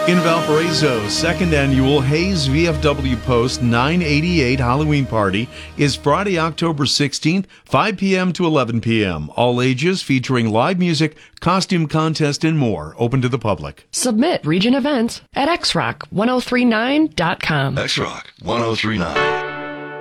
In Valparaiso, second annual Hayes VFW Post 988 Halloween Party is Friday, October 16th, 5 p.m. to 11 p.m. All ages, featuring live music, costume contest, and more. Open to the public. Submit Region Events at xrock1039.com. XRock 1039.